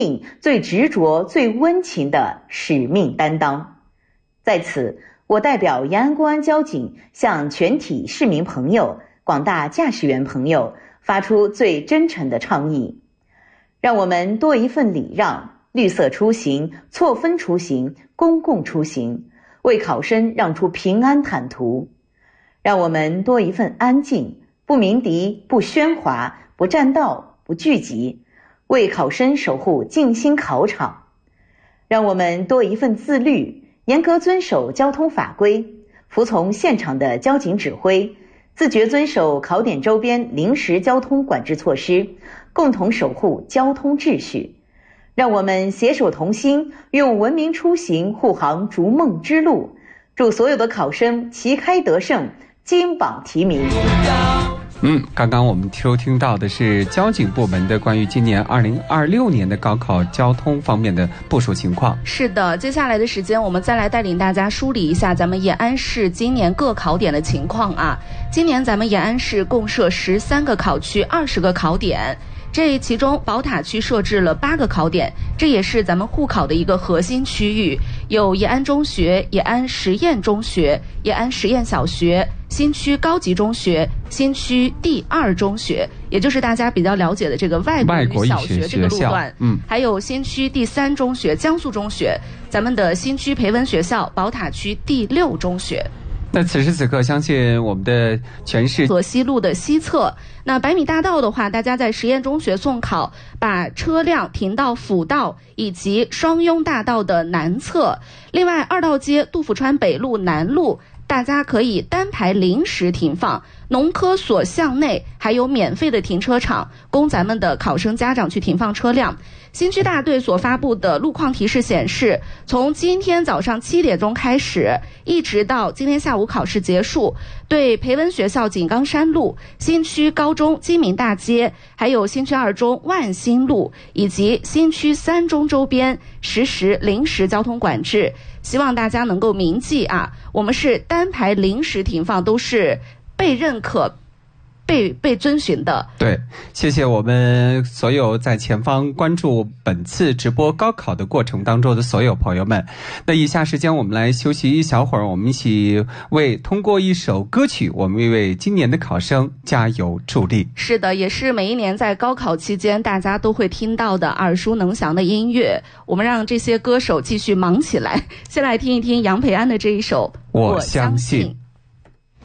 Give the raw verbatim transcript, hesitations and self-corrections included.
最执着、最温情的使命担当。在此，我代表延安公安交警向全体市民朋友、广大驾驶员朋友发出最真诚的倡议：让我们多一份礼让，绿色出行、错峰出行、公共出行，为考生让出平安坦途；让我们多一份安静，不鸣笛、不喧哗、不占道、不聚集，为考生守护静心考场；让我们多一份自律，严格遵守交通法规，服从现场的交警指挥，自觉遵守考点周边临时交通管制措施，共同守护交通秩序。让我们携手同心，用文明出行护航逐梦之路。祝所有的考生旗开得胜，金榜题名。 嗯，刚刚我们收听到的是交警部门的关于今年二零二六年的高考交通方面的部署情况。 是的，接下来的时间我们再来带领大家梳理一下咱们延安市今年各考点的情况啊。今年咱们延安市共设十三个考区，二十个考点。这其中宝塔区设置了八个考点，这也是咱们护考的一个核心区域，有延安中学、延安实验中学、延安实验小学、新区高级中学、新区第二中学，也就是大家比较了解的这个外国语小学这个路段，嗯，还有新区第三中学、江苏中学，咱们的新区培文学校宝塔区第六中学。 那此时此刻，相信我们的全市河西路的西侧，那百米大道的话，大家在实验中学送考，把车辆停到辅道以及双雍大道的南侧。另外，二道街杜甫川北路南路，大家可以单排临时停放。农科所巷内还有免费的停车场，供咱们的考生家长去停放车辆。新区大队所发布的路况提示显示，从今天早上七点钟开始，一直到今天下午考试结束，对培文学校井冈山路、新区高中金明大街，还有新区二中万兴路以及新区三中周边实施临时交通管制。希望大家能够铭记啊，我们是单排临时停放，都是被认可被被遵循的。 对，谢谢我们所有在前方关注本次直播高考的过程当中的所有朋友们。那以下时间我们来休息一小会儿，我们一起为通过一首歌曲，我们为今年的考生加油助力。 是的，也是每一年在高考期间大家都会听到的耳熟能详的音乐，我们让这些歌手继续忙起来。先来听一听杨培安的这一首《 我相信》。